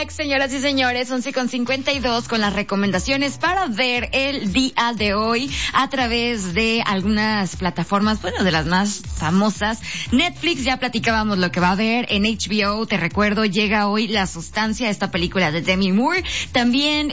Max, señoras y señores, 11:52 con las recomendaciones para ver el día de hoy a través de algunas plataformas, bueno, de las más famosas. Netflix, ya platicábamos lo que va a ver. En HBO, te recuerdo, llega hoy La Sustancia, esta película de Demi Moore. También,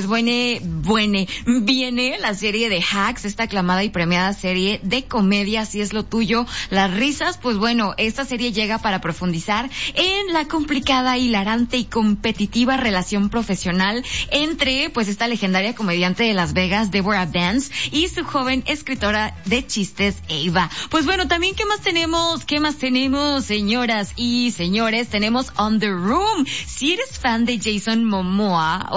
viene la serie de Hacks, esta aclamada y premiada serie de comedia, si es lo tuyo, las risas. Pues bueno, esta serie llega para profundizar en la complicada, hilarante y competitiva relación profesional entre, pues, esta legendaria comediante de Las Vegas, Deborah Vance, y su joven escritora de chistes, Ava. Pues bueno, también, ¿qué más tenemos, señoras y señores? Tenemos On the Room. Si eres fan de Jason Momoa,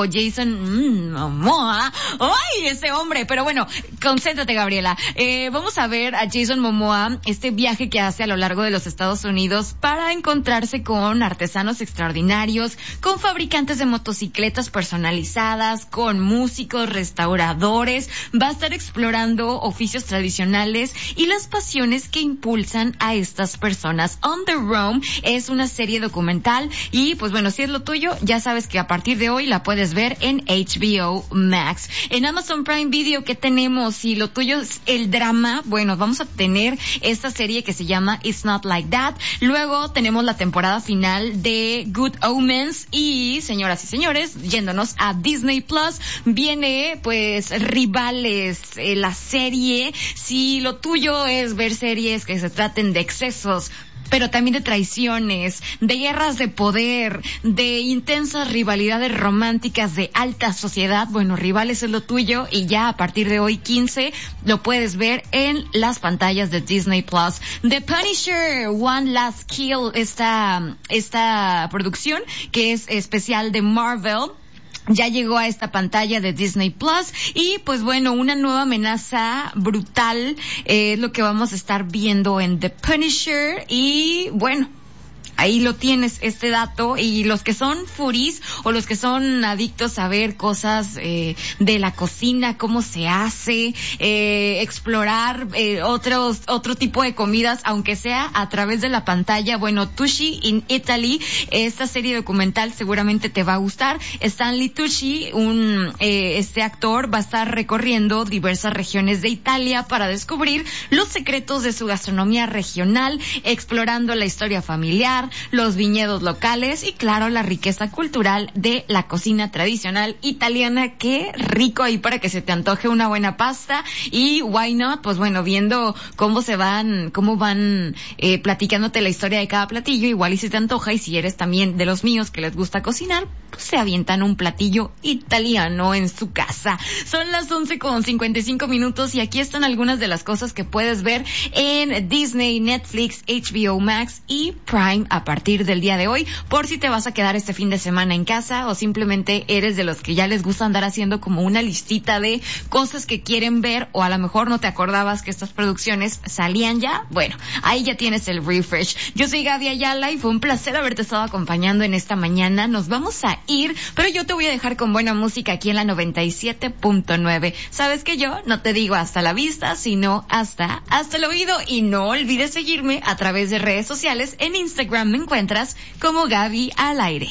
¡ay, ese hombre! Pero bueno, concéntrate, Gabriela. Vamos a ver a Jason Momoa, este viaje que hace a lo largo de los Estados Unidos para encontrarse con artesanos extraordinarios, con fabricantes de motocicletas personalizadas, con músicos, restauradores. Va a estar explorando oficios tradicionales y las pasiones que impulsan a estas personas. On the Roam es una serie documental y, pues bueno, si es lo tuyo, ya sabes que a partir de hoy la puedes ver en HBO Max. En Amazon Prime Video, ¿qué tenemos? Si lo tuyo es el drama, bueno, vamos a tener esta serie que se llama It's Not Like That. Luego tenemos la temporada final de Good Omens y, señoras y señores, yéndonos a Disney Plus, viene, pues, Rivales, la serie. Si lo tuyo es ver series que se traten de excesos, pero también de traiciones, de guerras de poder, de intensas rivalidades románticas de alta sociedad, bueno, Rivales es lo tuyo y ya a partir de hoy 15 lo puedes ver en las pantallas de Disney Plus. The Punisher, One Last Kill, esta producción que es especial de Marvel, ya llegó a esta pantalla de Disney Plus y, pues bueno, una nueva amenaza brutal es lo que vamos a estar viendo en The Punisher y, bueno, ahí lo tienes, este dato. Y los que son furis o los que son adictos a ver cosas de la cocina, cómo se hace, explorar otro tipo de comidas, aunque sea a través de la pantalla, bueno, Tucci in Italy, esta serie documental seguramente te va a gustar. Stanley Tucci, este actor, va a estar recorriendo diversas regiones de Italia para descubrir los secretos de su gastronomía regional, explorando la historia familiar, los viñedos locales y, claro, la riqueza cultural de la cocina tradicional italiana. Qué rico ahí para que se te antoje una buena pasta. Y why not, pues bueno, viendo cómo van platicándote la historia de cada platillo, igual y se te antoja. Y si eres también de los míos que les gusta cocinar, pues se avientan un platillo italiano en su casa. Son las 11:55 y aquí están algunas de las cosas que puedes ver en Disney, Netflix, HBO Max y Prime a partir del día de hoy, por si te vas a quedar este fin de semana en casa o simplemente eres de los que ya les gusta andar haciendo como una listita de cosas que quieren ver, o a lo mejor no te acordabas que estas producciones salían ya. Bueno, ahí ya tienes el refresh. Yo soy Gaby Ayala y fue un placer haberte estado acompañando en esta mañana. Nos vamos a ir, pero yo te voy a dejar con buena música aquí en la 97.9. Sabes que yo no te digo hasta la vista, sino hasta el oído. Y no olvides seguirme a través de redes sociales. En Instagram me encuentras como Gaby al aire.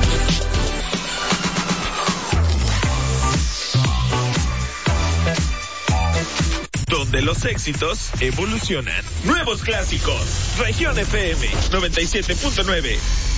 Donde los éxitos evolucionan. Nuevos clásicos. Región FM 97.9.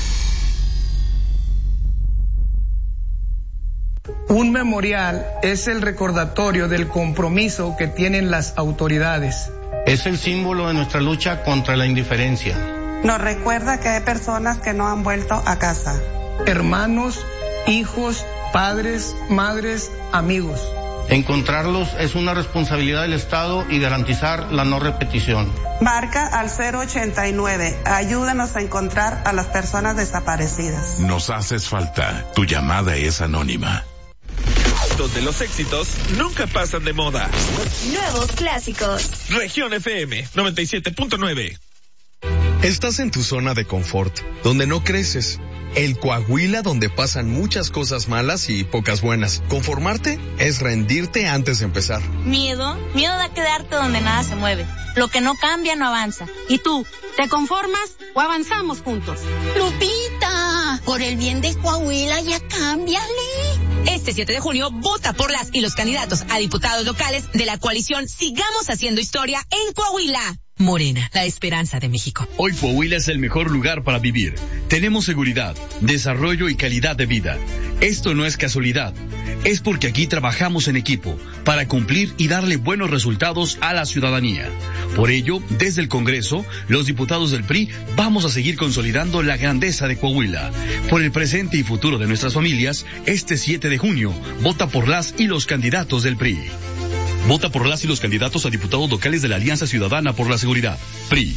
Un memorial es el recordatorio del compromiso que tienen las autoridades. Es el símbolo de nuestra lucha contra la indiferencia. Nos recuerda que hay personas que no han vuelto a casa. Hermanos, hijos, padres, madres, amigos. Encontrarlos es una responsabilidad del Estado y garantizar la no repetición. Marca al 089. Ayúdanos a encontrar a las personas desaparecidas. Nos haces falta. Tu llamada es anónima. Donde los éxitos nunca pasan de moda. Nuevos clásicos. Región FM 97.9. Estás en tu zona de confort, donde no creces, El Coahuila donde pasan muchas cosas malas y pocas buenas. Conformarte es rendirte antes de empezar. Miedo da quedarte donde nada se mueve. Lo que no cambia no avanza. ¿Y tú, te conformas o avanzamos juntos? Lupita, por el bien de Coahuila ya cámbiale. Este 7 de junio, vota por las y los candidatos a diputados locales de la coalición Sigamos Haciendo Historia en Coahuila. Morena, la esperanza de México. Hoy Coahuila es el mejor lugar para vivir. Tenemos seguridad, desarrollo y calidad de vida. Esto no es casualidad. Es porque aquí trabajamos en equipo para cumplir y darle buenos resultados a la ciudadanía. Por ello, desde el Congreso, los diputados del PRI vamos a seguir consolidando la grandeza de Coahuila. Por el presente y futuro de nuestras familias, este 7 de junio, vota por las y los candidatos del PRI. Vota por las y los candidatos a diputados locales de la Alianza Ciudadana por la Seguridad. PRI.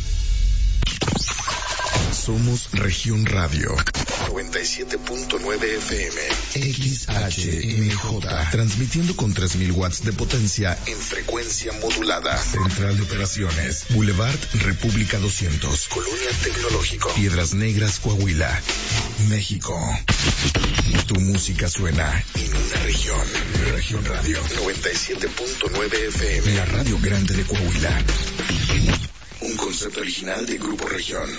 Somos Región Radio. 97.9 FM. XHMJ. Transmitiendo con 3000 watts de potencia en frecuencia modulada. Central de Operaciones. Boulevard República 200. Colonia Tecnológico. Piedras Negras, Coahuila, México. Tu música suena en una región. Región Radio. 97.9 FM. La radio grande de Coahuila. Un concepto original de Grupo Región.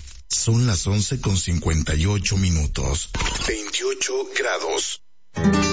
Son las 11:58 minutos. 28 grados.